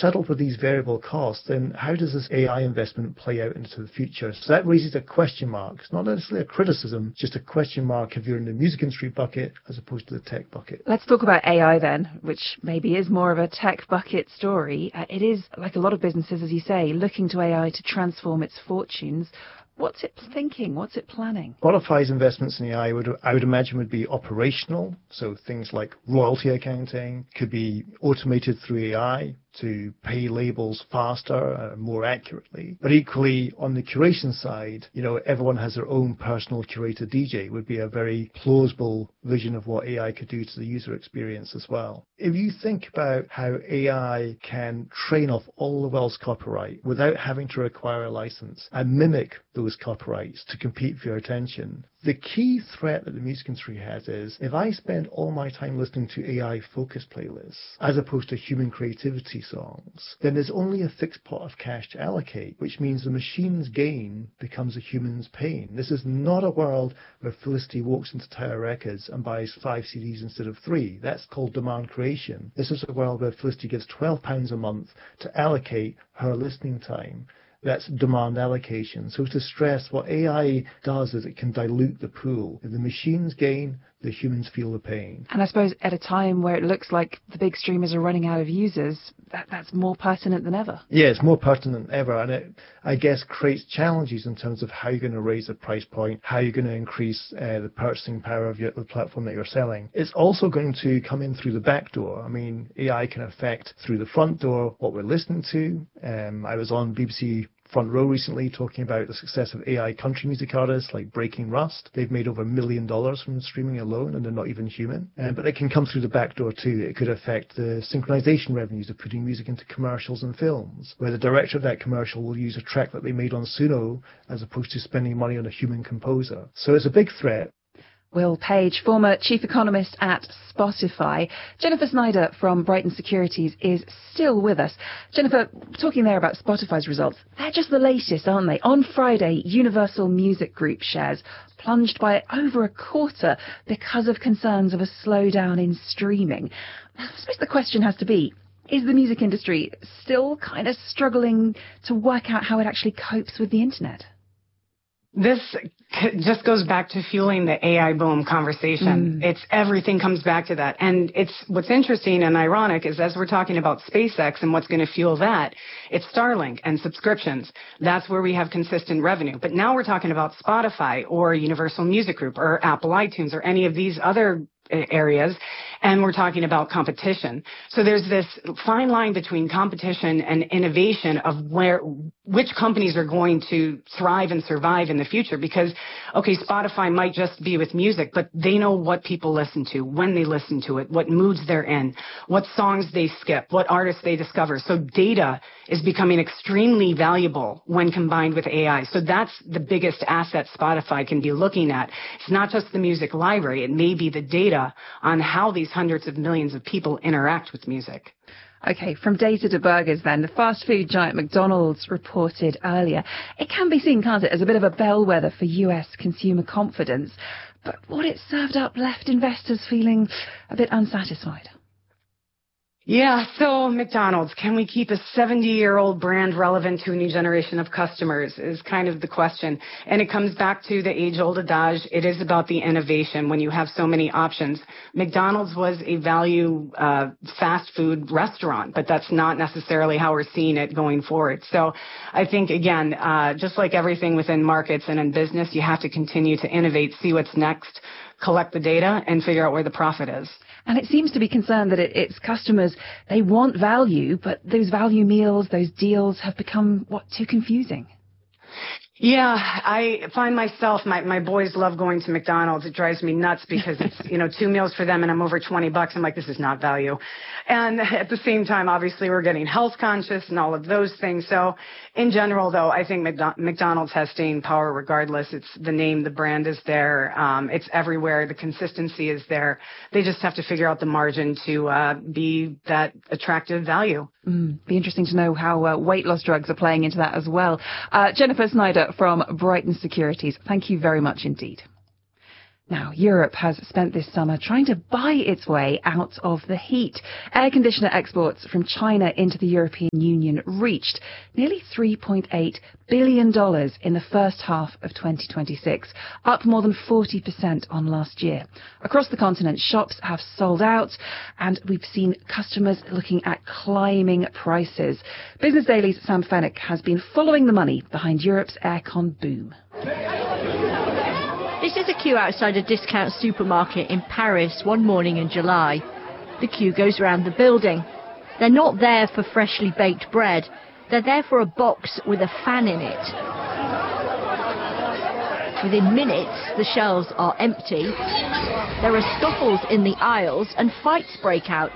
saddled with these variable costs, then how does this AI investment play out into the future? So that raises a question mark. It's not necessarily a criticism, just a question mark if you're in the music industry bucket as opposed to the tech bucket. Let's talk about AI then, which maybe is more of a tech bucket story. It is, like a lot of businesses, as you say, looking to AI to transform its fortunes. What's it thinking? What's it planning? Spotify's investments in AI, I would imagine, would be operational. So things like royalty accounting could be automated through AI to pay labels faster, more accurately. But equally, on the curation side, everyone has their own personal curated DJ. Would be a very plausible vision of what AI could do to the user experience as well. If you think about how AI can train off all the world's copyright without having to require a license and mimic those copyrights to compete for your attention, the key threat that the music industry has is if I spend all my time listening to AI-focused playlists as opposed to human creativity songs, then there's only a fixed pot of cash to allocate, which means the machine's gain becomes a human's pain. This is not a world where Felicity walks into Tower Records and buys 5 CDs instead of 3. That's called demand creation. This is a world where Felicity gives £12 a month to allocate her listening time. That's demand allocation. So to stress, what AI does is it can dilute the pool. If the machines gain, the humans feel the pain. And I suppose at a time where it looks like the big streamers are running out of users, that's more pertinent than ever. Yeah, it's more pertinent than ever. And it, I guess, creates challenges in terms of how you're going to raise the price point, how you're going to increase the purchasing power of the platform that you're selling. It's also going to come in through the back door. I mean, AI can affect through the front door what we're listening to. I was on BBC Front Row recently talking about the success of AI country music artists like Breaking Rust. They've made over $1 million from streaming alone, and they're not even human. But it can come through the back door too. It could affect the synchronization revenues of putting music into commercials and films, where the director of that commercial will use a track that they made on Suno as opposed to spending money on a human composer. So it's a big threat. Will Page, former chief economist at Spotify. Jennifer Snyder from Brighton Securities is still with us. Jennifer, talking there about Spotify's results, they're just the latest, aren't they? On Friday, Universal Music Group shares plunged by over a quarter because of concerns of a slowdown in streaming. I suppose the question has to be, is the music industry still kind of struggling to work out how it actually copes with the internet? This just goes back to fueling the AI boom conversation. It's everything comes back to that. And it's what's interesting and ironic is as we're talking about SpaceX and what's going to fuel that, it's Starlink and subscriptions. That's where we have consistent revenue. But now we're talking about Spotify or Universal Music Group or Apple iTunes or any of these other areas, and we're talking about competition. So there's this fine line between competition and innovation of which companies are going to thrive and survive in the future. Because, okay, Spotify might just be with music, but they know what people listen to, when they listen to it, what moods they're in, what songs they skip, what artists they discover. So data is becoming extremely valuable when combined with AI. So that's the biggest asset Spotify can be looking at. It's not just the music library. It may be the data on how these hundreds of millions of people interact with music. Okay, from data to burgers then. The fast food giant McDonald's reported earlier. It can be seen, can't it, as a bit of a bellwether for US consumer confidence. But what it served up left investors feeling a bit unsatisfied. Yeah, so McDonald's, can we keep a 70-year-old brand relevant to a new generation of customers is kind of the question. And it comes back to the age-old adage, it is about the innovation when you have so many options. McDonald's was a value fast food restaurant, but that's not necessarily how we're seeing it going forward. So I think, again, just like everything within markets and in business, you have to continue to innovate, see what's next, collect the data, and figure out where the profit is. And it seems to be concerned that its customers, they want value, but those value meals, those deals have become, too confusing. Yeah, I find myself, my boys love going to McDonald's. It drives me nuts because it's, 2 meals for them and I'm over $20. I'm like, this is not value. And at the same time, obviously, we're getting health conscious and all of those things. So in general, though, I think McDonald's has staying power regardless. It's the name, the brand is there. It's everywhere. The consistency is there. They just have to figure out the margin to be that attractive value. Be interesting to know how weight loss drugs are playing into that as well. Jennifer Snyder from Brighton Securities, thank you very much indeed. Now, Europe has spent this summer trying to buy its way out of the heat. Air conditioner exports from China into the European Union reached nearly $3.8 billion in the first half of 2026, up more than 40% on last year. Across the continent, shops have sold out, and we've seen customers looking at climbing prices. Business Daily's Sam Fenwick has been following the money behind Europe's aircon boom. This is a queue outside a discount supermarket in Paris one morning in July. The queue goes around the building. They're not there for freshly baked bread. They're there for a box with a fan in it. Within minutes, the shelves are empty. There are scuffles in the aisles and fights break out.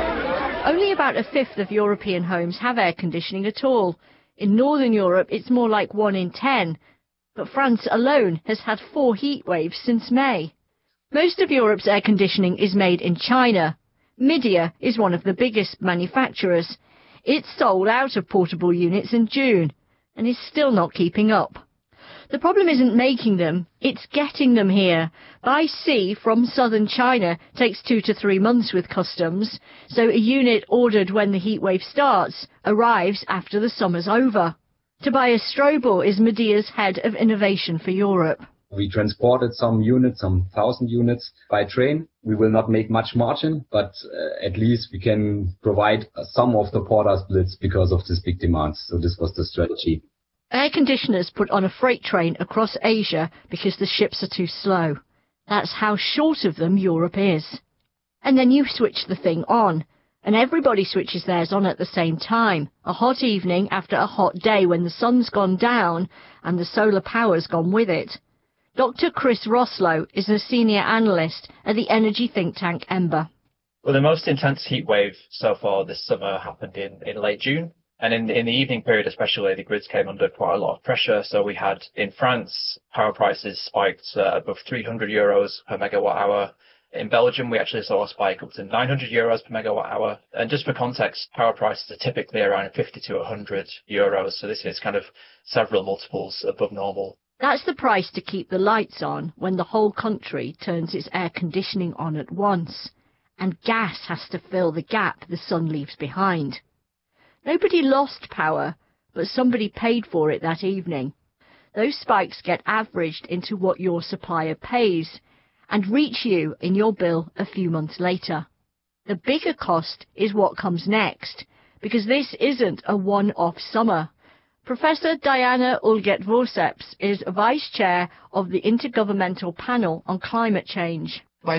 Only about a fifth of European homes have air conditioning at all. In Northern Europe, it's more like 1 in 10. But France alone has had 4 heat waves since May. Most of Europe's air conditioning is made in China. Midea is one of the biggest manufacturers. It sold out of portable units in June and is still not keeping up. The problem isn't making them, it's getting them here. By sea from southern China takes 2 to 3 months with customs, so a unit ordered when the heat wave starts arrives after the summer's over. Tobias Strobel is Midea's head of innovation for Europe. We transported some units, some 1,000 units by train. We will not make much margin, but at least we can provide some of the porter splits because of this big demand. So this was the strategy. Air conditioners put on a freight train across Asia because the ships are too slow. That's how short of them Europe is. And then you switch the thing on. And everybody switches theirs on at the same time. A hot evening after a hot day when the sun's gone down and the solar power's gone with it. Dr. Chris Roslow is a senior analyst at the energy think tank Ember. Well, the most intense heat wave so far this summer happened in late June. And in the evening period especially, the grids came under quite a lot of pressure. So we had, in France, power prices spiked above 300 euros per megawatt hour. In Belgium, we actually saw a spike up to 900 euros per megawatt hour. And just for context, power prices are typically around 50 to 100 euros. So this is kind of several multiples above normal. That's the price to keep the lights on when the whole country turns its air conditioning on at once. And gas has to fill the gap the sun leaves behind. Nobody lost power, but somebody paid for it that evening. Those spikes get averaged into what your supplier pays and reach you in your bill a few months later. The bigger cost is what comes next, because this isn't a one-off summer. Professor Diana Ulget-Vorceps is Vice Chair of the Intergovernmental Panel on Climate Change. By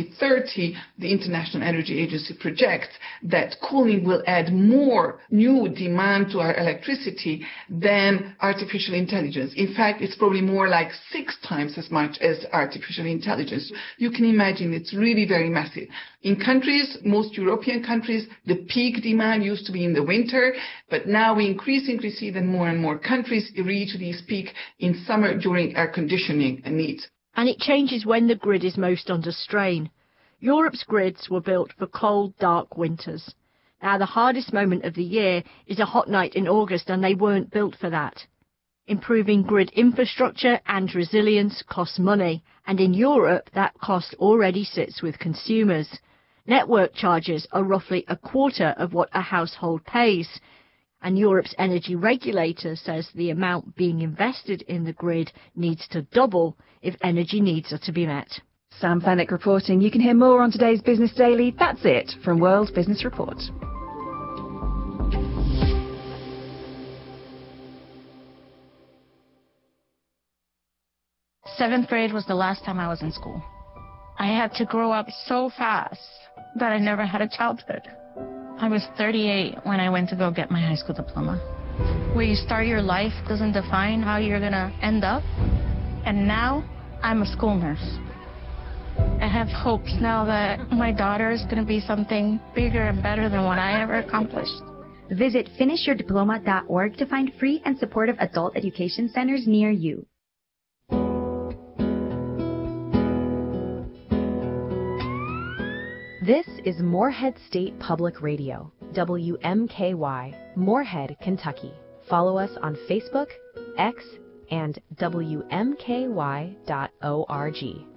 2030, the International Energy Agency projects that cooling will add more new demand to our electricity than artificial intelligence. In fact, it's probably more like 6 times as much as artificial intelligence. You can imagine it's really very massive. In countries, most European countries, the peak demand used to be in the winter, but now we increasingly see that more and more countries reach this peak in summer during air conditioning needs. And it changes when the grid is most under strain. Europe's grids were built for cold, dark winters. Now the hardest moment of the year is a hot night in August, and they weren't built for that. Improving grid infrastructure and resilience costs money, and in Europe that cost already sits with consumers. Network charges are roughly a quarter of what a household pays. And Europe's energy regulator says the amount being invested in the grid needs to double if energy needs are to be met. Sam Fenwick reporting. You can hear more on today's Business Daily. That's it from World Business Report. Seventh grade was the last time I was in school. I had to grow up so fast that I never had a childhood. I was 38 when I went to go get my high school diploma. Where you start your life doesn't define how you're going to end up. And now I'm a school nurse. I have hopes now that my daughter is going to be something bigger and better than what I ever accomplished. Visit finishyourdiploma.org to find free and supportive adult education centers near you. This is Morehead State Public Radio, WMKY, Morehead, Kentucky. Follow us on Facebook, X, and WMKY.org.